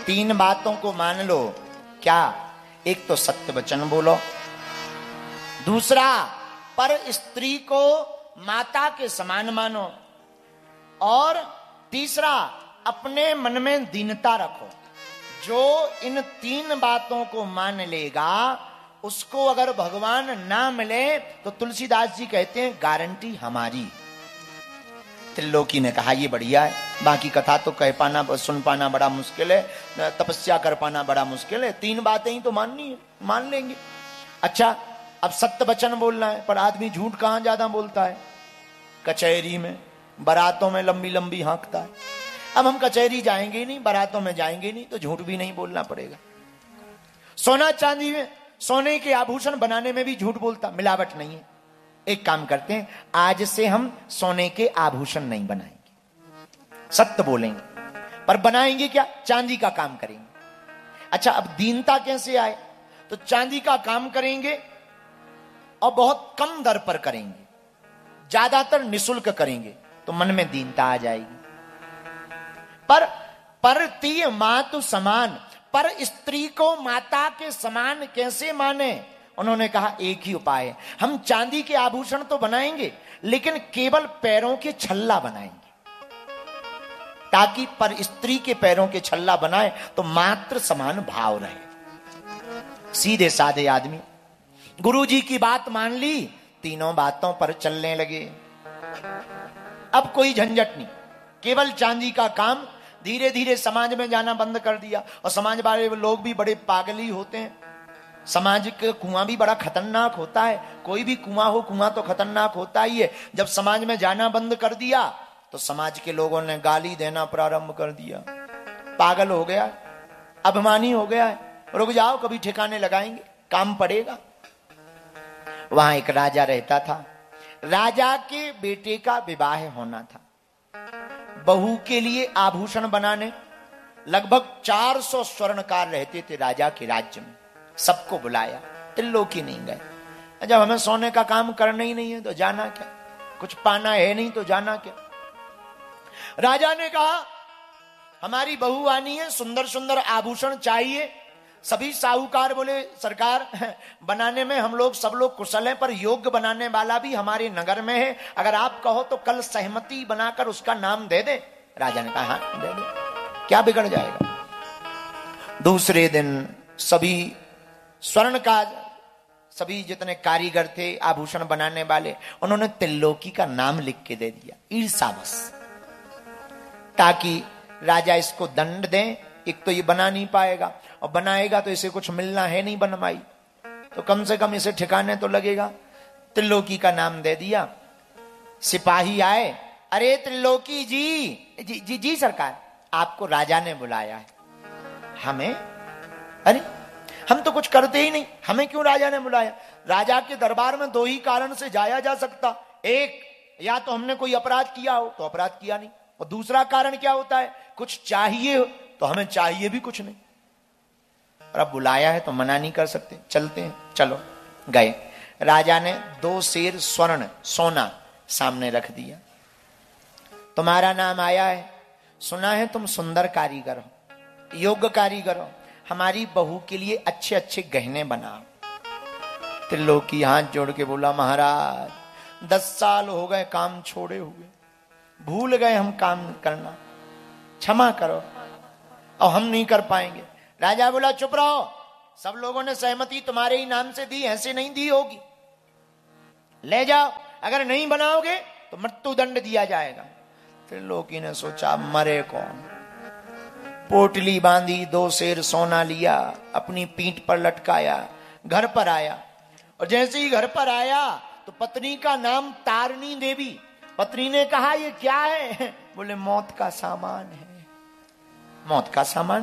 3 बातों को मान लो। क्या? एक तो सत्य वचन बोलो, दूसरा पर स्त्री को माता के समान मानो, और तीसरा अपने मन में दीनता रखो। जो इन 3 बातों को मान लेगा उसको अगर भगवान ना मिले तो तुलसीदास जी कहते हैं गारंटी हमारी। त्रिलोकी ने कहा ये बढ़िया है, बाकी कथा तो कह पाना सुन पाना बड़ा मुश्किल है, तपस्या कर पाना बड़ा मुश्किल है, 3 बातें ही तो माननी है, मान लेंगे। अच्छा, अब सत्य वचन बोलना है, पर आदमी झूठ कहां ज्यादा बोलता है? कचहरी में, बारातों में लंबी लंबी हाँकता है। अब हम कचहरी जाएंगे नहीं, बारातों में जाएंगे नहीं, तो झूठ भी नहीं बोलना पड़ेगा। सोना चांदी में, सोने के आभूषण बनाने में भी झूठ बोलता, मिलावट नहीं है। एक काम करते हैं, आज से हम सोने के आभूषण नहीं बनाएंगे, सत्य बोलेंगे, पर बनाएंगे क्या? चांदी का काम करेंगे। अच्छा, अब दीनता कैसे आए? तो चांदी का काम करेंगे और बहुत कम दर पर करेंगे, ज्यादातर निशुल्क करेंगे, तो मन में दीनता आ जाएगी। पर तीय मातु समान, पर स्त्री को माता के समान कैसे माने? उन्होंने कहा एक ही उपाय है, हम चांदी के आभूषण तो बनाएंगे लेकिन केवल पैरों के छल्ला बनाएंगे, ताकि पर स्त्री के पैरों के छल्ला बनाए तो मात्र समान भाव रहे। सीधे साधे आदमी गुरुजी की बात मान ली, 3 बातों पर चलने लगे। अब कोई झंझट नहीं, केवल चांदी का काम। धीरे धीरे समाज में जाना बंद कर दिया, और समाज वाले लोग भी बड़े पागली होते हैं। समाज का कुआं भी बड़ा खतरनाक होता है, कोई भी कुआं हो, कुआं तो खतरनाक होता ही है। जब समाज में जाना बंद कर दिया तो समाज के लोगों ने गाली देना प्रारंभ कर दिया। पागल हो गया, अभिमानी हो गया है, रुक जाओ कभी ठिकाने लगाएंगे, काम पड़ेगा। वहां एक राजा रहता था, राजा के बेटे का विवाह होना था। बहू के लिए आभूषण बनाने लगभग 400 स्वर्णकार रहते थे राजा के राज्य में। सबको बुलाया, त्रिलोकी नहीं गए। जब हमें सोने का काम करना ही नहीं है तो जाना क्या, कुछ पाना है नहीं तो जाना क्या। राजा ने कहा हमारी बहू आनी है, सुंदर सुंदर आभूषण चाहिए। सभी साहूकार बोले सरकार बनाने में हम लोग सब लोग कुशल हैं, पर योग्य बनाने वाला भी हमारे नगर में है, अगर आप कहो तो कल सहमति बनाकर उसका नाम दे दे। राजा ने कहा हाँ दे दे, क्या बिगड़ जाएगा। दूसरे दिन सभी स्वर्ण का, सभी जितने कारीगर थे आभूषण बनाने वाले, उन्होंने त्रिलोकी का नाम लिख के दे दिया, ईर्षावश, ताकि राजा इसको दंड दें। एक तो ये बना नहीं पाएगा, और बनाएगा तो इसे कुछ मिलना है नहीं बनवाई, तो कम से कम इसे ठिकाने तो लगेगा। त्रिलोकी का नाम दे दिया। सिपाही आए, अरे त्रिलोकी जी सरकार, आपको राजा ने बुलाया है। हमें? अरे हम तो कुछ करते ही नहीं, हमें क्यों राजा ने बुलाया? राजा के दरबार में 2 ही कारण से जाया जा सकता, एक या तो हमने कोई अपराध किया हो, तो अपराध किया नहीं, और दूसरा कारण क्या होता है, कुछ चाहिए हो, तो हमें चाहिए भी कुछ नहीं। और अब बुलाया है तो मना नहीं कर सकते, चलते हैं, चलो। गए, राजा ने 2 सेर स्वर्ण सोना सामने रख दिया। तुम्हारा नाम आया है, सुना है तुम सुंदर कारीगर हो, योग्य कारीगर हो, हमारी बहू के लिए अच्छे अच्छे गहने बनाओ। त्रिलोकी हाथ जोड़ के बोला महाराज 10 साल हो गए काम छोड़े हुए, भूल गए हम काम करना, क्षमा करो, और हम नहीं कर पाएंगे। राजा बोला चुप रहो, सब लोगों ने सहमति तुम्हारे ही नाम से दी, ऐसे नहीं दी होगी, ले जाओ, अगर नहीं बनाओगे तो मृत्यु दंड दिया जाएगा। त्रिलोकी ने सोचा मरे कौन, पोटली बांधी, 2 सेर सोना लिया, अपनी पीठ पर लटकाया, घर पर आया। और जैसे ही घर पर आया तो पत्नी का नाम तारणी देवी। पत्नी ने कहा ये क्या है? बोले मौत का सामान है। मौत का सामान?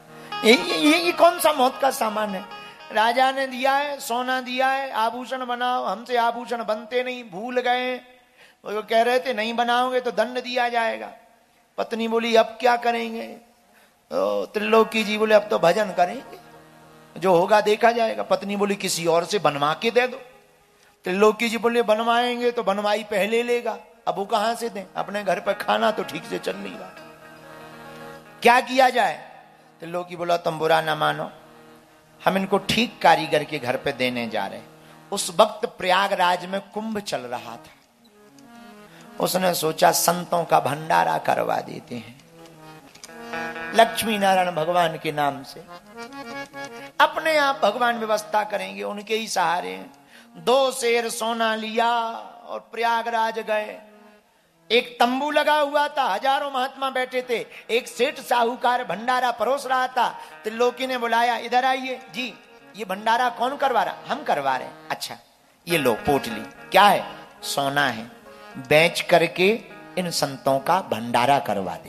ये कौन सा मौत का सामान है? राजा ने दिया है, सोना दिया है, आभूषण बनाओ, हमसे आभूषण बनते नहीं, भूल गए। वो कह रहे थे नहीं बनाओगे तो दंड दिया जाएगा। पत्नी बोली अब क्या करेंगे? तो त्रिलोकी जी बोले अब तो भजन करेंगे, जो होगा देखा जाएगा। पत्नी बोली किसी और से बनवा के दे दो। त्रिलोकी जी बोले बनवाएंगे तो बनवाई पहले लेगा, अब वो कहां से दें, अपने घर पर खाना तो ठीक से चल नहीं रहा, क्या किया जाए? त्रिलोकी बोला तुम बुरा ना मानो, हम इनको ठीक कारीगर के घर पे देने जा रहे। उस वक्त प्रयागराज में कुंभ चल रहा था। उसने सोचा संतों का भंडारा करवा देते हैं लक्ष्मी नारायण भगवान के नाम से, अपने आप भगवान व्यवस्था करेंगे, उनके ही सहारे हैं। 2 सेर सोना लिया और प्रयागराज गए। एक तंबू लगा हुआ था, हजारों महात्मा बैठे थे। एक सेठ साहूकार भंडारा परोस रहा था। त्रिलोकी ने बुलाया, इधर आइए जी, ये भंडारा कौन करवा रहा? हम करवा रहे। अच्छा ये लो पोटली, क्या है? सोना है, बेच करके इन संतों का भंडारा करवा देना।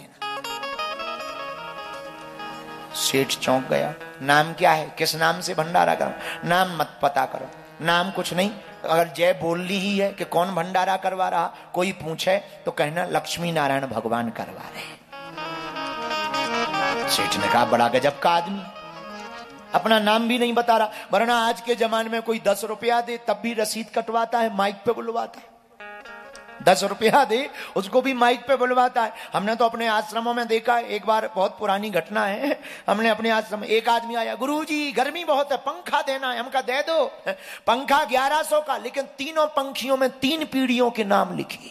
सेठ चौंक गया। नाम क्या है? किस नाम से भंडारा करो? नाम मत पता करो, नाम कुछ नहीं। अगर जय बोलनी ही है कि कौन भंडारा करवा रहा, कोई पूछे तो कहना लक्ष्मी नारायण भगवान करवा रहे। सेठ ने कहा बड़ा गजब का आदमी, अपना नाम भी नहीं बता रहा। वरना आज के जमाने में कोई 10 रुपया दे तब भी रसीद कटवाता है, माइक पे बुलवाता है। 10 रुपया दे उसको भी माइक पे बुलवाता है। हमने तो अपने आश्रमों में देखा, एक बार बहुत पुरानी घटना है, हमने अपने आश्रम में एक आदमी आया, गुरुजी गर्मी बहुत है, पंखा देना है। हम कहा दे दो। पंखा 1100 का, लेकिन तीनों पंखियों में 3 पीढ़ियों के नाम लिखिए।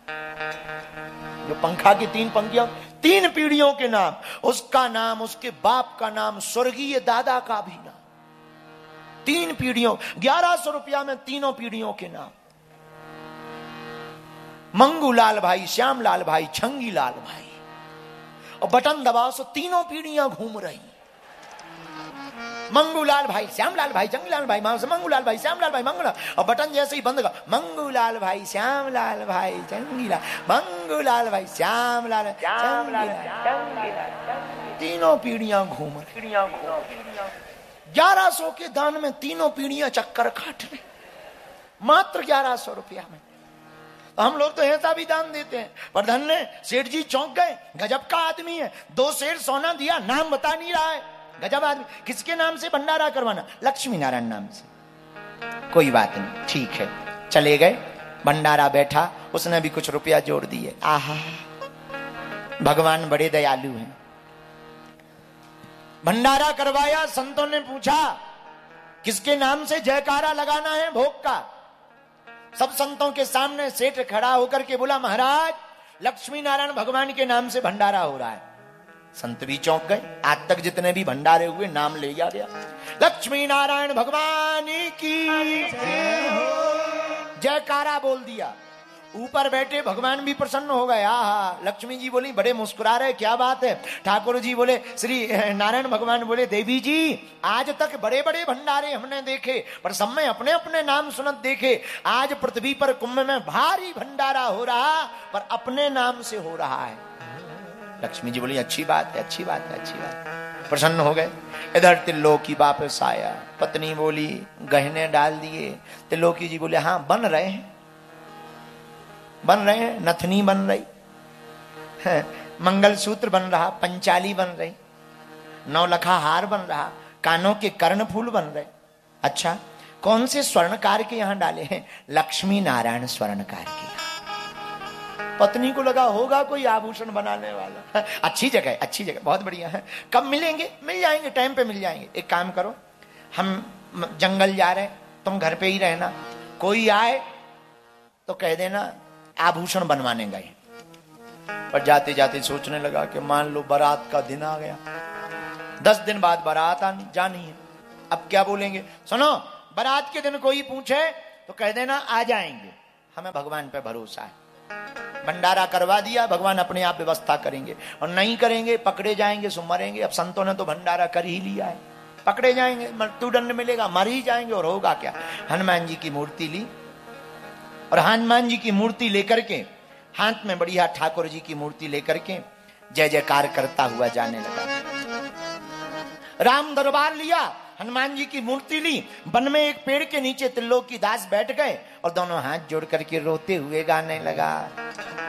जो पंखा की 3 पंखियों, 3 पीढ़ियों के नाम, उसका नाम, उसके बाप का नाम, स्वर्गीय दादा का भी नाम, 3 पीढ़ियों, 1100 रुपया में 3 पीढ़ियों के नाम। मंगूलाल भाई, श्यामलाल भाई, छंगीलाल भाई। और बटन दबाओ तो 3 पीढ़ियां घूम रही। मंगूलाल भाई, श्यामलाल भाई, छंगीलाल भाई, मंगूलाल भाई, श्यामलाल भाई, मंगूलाल। और बटन जैसे ही बंद कर, मंगूलाल भाई, श्यामलाल भाई, छंगीलाल, मंगूलाल भाई, श्यामलाल, छंगीलाल, 3 पीढ़ियां घूम रही। 1100 के दान में 3 पीढ़ियां चक्कर काट रही, मात्र 1100 रुपया में। हम लोग तो ऐसा भी दान देते हैं। पर धन्य सेठ जी चौंक गए, गजब का आदमी है। 2 सेर सोना दिया, नाम बता नहीं रहा है, गजब आदमी। किसके नाम से भंडारा करवाना? लक्ष्मी नारायण नाम से। कोई बात नहीं, ठीक है। चले गए, भंडारा बैठा, उसने भी कुछ रुपया जोड़ दिए। आहा, भगवान बड़े दयालु हैं। भंडारा करवाया, संतों ने पूछा किसके नाम से जयकारा लगाना है भोग का? सब संतों के सामने सेठ खड़ा होकर के बोला, महाराज लक्ष्मी नारायण भगवान के नाम से भंडारा हो रहा है। संत भी चौंक गए। आज तक जितने भी भंडारे हुए नाम ले गया, लक्ष्मी नारायण भगवान की जयकारा बोल दिया। ऊपर बैठे भगवान भी प्रसन्न हो गए। आहा, लक्ष्मी जी बोली, बड़े मुस्कुरा रहे, क्या बात है? ठाकुर जी बोले, श्री नारायण भगवान बोले, देवी जी आज तक बड़े बड़े भंडारे हमने देखे, पर सब में अपने अपने नाम सुनत देखे। आज पृथ्वी पर कुंभ में भारी भंडारा हो रहा, पर अपने नाम से हो रहा है। लक्ष्मी जी बोली, अच्छी बात है, अच्छी बात है, अच्छी बात है। प्रसन्न हो गए। इधर त्रिलोकी वापस आया। पत्नी बोली, गहने डाल दिए? त्रिलोकी जी बोले, हाँ बन रहे हैं, बन रहे हैं। नथनी बन रही है, मंगलसूत्र बन रहा, पंचाली बन रही, 9 लखा हार बन रहा, कानों के कर्णफूल बन रहे। अच्छा, कौन से स्वर्णकार के यहां डाले हैं? लक्ष्मी नारायण स्वर्णकार के। पत्नी को लगा होगा कोई आभूषण बनाने वाला। अच्छी जगह, अच्छी जगह, बहुत बढ़िया है। कब मिलेंगे? मिल जाएंगे, टाइम पे मिल जाएंगे। एक काम करो, हम जंगल जा रहे हैं, तुम घर पे ही रहना। कोई आए तो कह देना आभूषण बनवाने गए। पर जाते जाते सोचने लगा कि मान लो बारात का दिन आ गया, 10 दिन बाद बारात जानी है, अब क्या बोलेंगे? सुनो, बारात के दिन कोई पूछे तो कह देना आ जाएंगे, हमें भगवान पे भरोसा है। भंडारा करवा दिया, भगवान अपने आप व्यवस्था करेंगे। और नहीं करेंगे, पकड़े जाएंगे, सो मरेंगे। अब संतों ने तो भंडारा कर ही लिया है, पकड़े जाएंगे, मृत्युदंड मिलेगा, मर ही जाएंगे। और होगा क्या? हनुमान जी की मूर्ति ली और हनुमान जी की मूर्ति लेकर के हाथ में बढ़िया ठाकुर जी की मूर्ति लेकर के जय जयकार करता हुआ जाने लगा। राम दरबार लिया, हनुमान जी की मूर्ति ली, वन में एक पेड़ के नीचे त्रिलोकी दास बैठ गए और दोनों हाथ जोड़ करके रोते हुए गाने लगा।